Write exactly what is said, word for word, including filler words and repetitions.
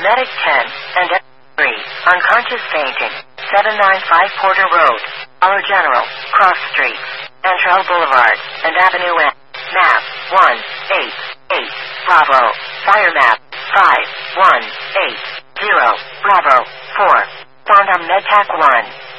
Medic ten, and three, unconscious fainting, seven ninety-five Porter Road, Dollar General, Cross Street, Antrell Boulevard, and Avenue N. Map, one, eight, eight, Bravo, Fire Map, five, one, eight, zero, Bravo, four, Found on MedTac one.